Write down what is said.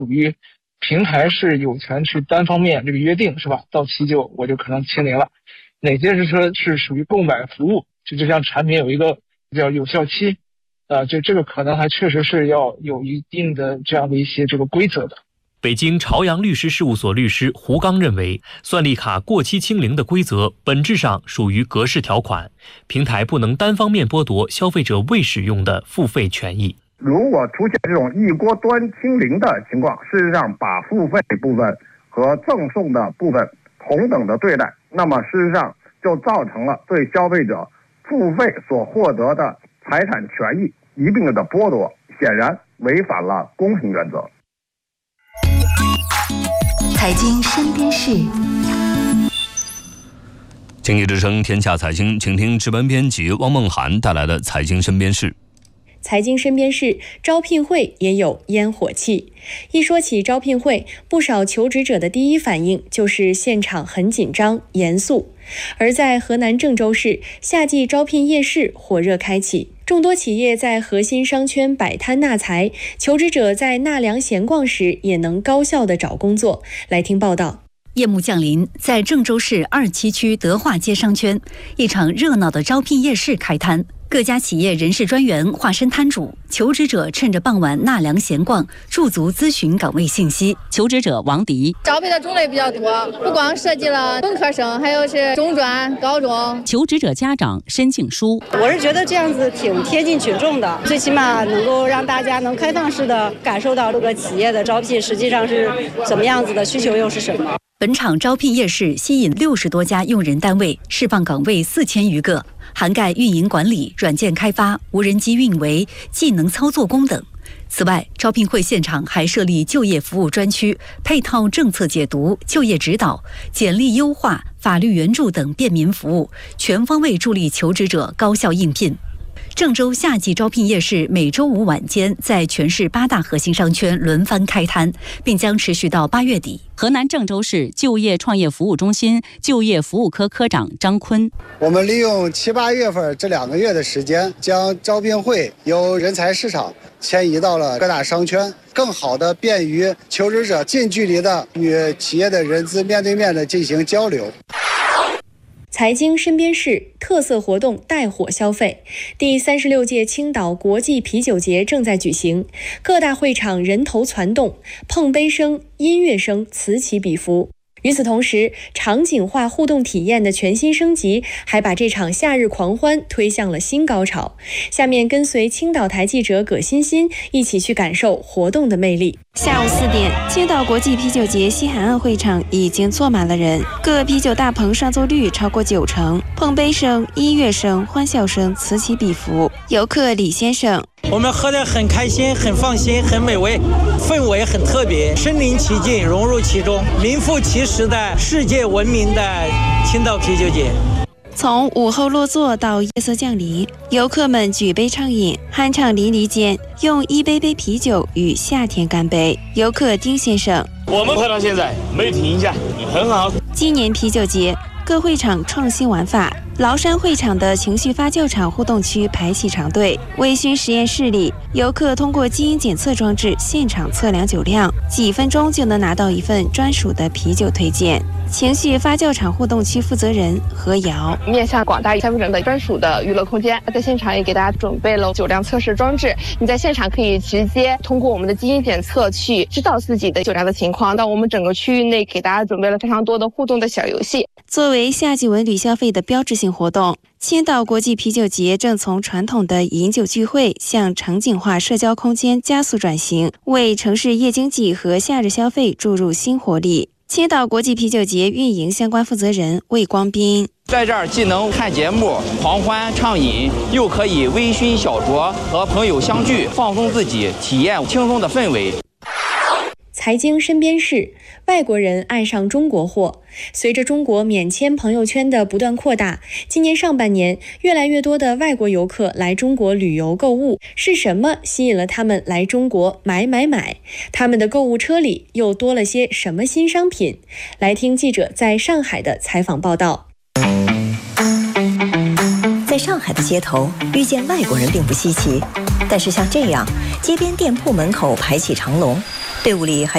属于平台是有权去单方面这个约定，是吧？到期我就可能清零了。哪些是说是属于购买服务，就像产品有一个叫有效期，这个可能还确实是要有一定的这样的一些这个规则的。 北京朝阳律师事务所律师胡刚认为，算力卡过期清零的规则本质上属于格式条款，平台不能单方面剥夺消费者未使用的付费权益。 如果出现这种一锅端清零的情况，事实上把付费部分和赠送的部分同等的对待，那么事实上就造成了对消费者付费所获得的财产权益一并的剥夺，显然违反了公平原则。 财经身边事， 经济之声天下财经，请听值班编辑汪梦涵带来的财经身边事。 财经身边事，招聘会也有烟火气。一说起招聘会，不少求职者的第一反应就是现场很紧张、严肃。而在河南郑州市，夏季招聘夜市火热开启，众多企业在核心商圈摆摊纳才，求职者在纳凉闲逛时也能高效地找工作。来听报道。 夜幕降临，在郑州市27区德化街商圈，一场热闹的招聘夜市开摊。各家企业人事专员化身摊主，求职者趁着傍晚纳凉闲逛，驻足咨询岗位信息。求职者王迪： 招聘的种类比较多，不光涉及了本科生，还有是中专、高中。 求职者家长申请书： 我是觉得这样子挺贴近群众的，最起码能够让大家能开放式的感受到这个企业的招聘实际上是怎么样子的，需求又是什么。 本场招聘夜市吸引60多家用人单位，释放岗位4000余个，涵盖运营管理、软件开发、无人机运维、技能操作工等。此外，招聘会现场还设立就业服务专区，配套政策解读、就业指导、简历优化、法律援助等便民服务，全方位助力求职者高效应聘。郑州夏季招聘夜市每周五晚间在全市8大核心商圈轮番开摊，并将持续到8月底。河南郑州市就业创业服务中心就业服务科科长张坤： 我们利用7、8月份这2个月的时间，将招聘会由人才市场迁移到了各大商圈，更好的便于求职者近距离的与企业的人资面对面的进行交流。 财经身边事，特色活动带火消费。第36届青岛国际啤酒节正在举行，各大会场人头攒动，碰杯声、音乐声此起彼伏。与此同时，场景化互动体验的全新升级，还把这场夏日狂欢推向了新高潮。下面跟随青岛台记者葛欣欣一起去感受活动的魅力。 下午4点，青岛国际啤酒节西海岸会场已经坐满了人，各啤酒大棚上座率超过90%，碰杯声、音乐声、欢笑声此起彼伏。游客李先生： 我们喝得很开心，很放心，很美味，氛围很特别，身临其境，融入其中，名副其实的世界闻名的青岛啤酒节。 从午后落座到夜色降临，游客们举杯畅饮，酣畅淋漓间，用一杯杯啤酒与夏天干杯。游客丁先生： 我们喝到现在没停下，很好。 今年啤酒节各会场创新玩法，崂山会场的情绪发酵场互动区排起长队，微醺实验室里，游客通过基因检测装置现场测量酒量，几分钟就能拿到一份专属的啤酒推荐。情绪发酵场互动区负责人何瑶： 面向广大消费者的专属的娱乐空间，在现场也给大家准备了酒量测试装置，你在现场可以直接通过我们的基因检测去知道自己的酒量的情况。到我们整个区域内给大家准备了非常多的互动的小游戏。 作为夏季文旅消费的标志性活动，青岛国际啤酒节正从传统的饮酒聚会向场景化社交空间加速转型，为城市夜经济和夏日消费注入新活力。青岛国际啤酒节运营相关负责人魏光斌： 在这儿既能看节目、狂欢畅饮，又可以微醺小酌，和朋友相聚，放松自己，体验轻松的氛围。 财经身边事，外国人爱上中国货。随着中国免签朋友圈的不断扩大，今年上半年，越来越多的外国游客来中国旅游购物。是什么吸引了他们来中国买？他们的购物车里又多了些什么新商品？来听记者在上海的采访报道。 在上海的街头遇见外国人并不稀奇，但是像这样，街边店铺门口排起长龙，队伍里还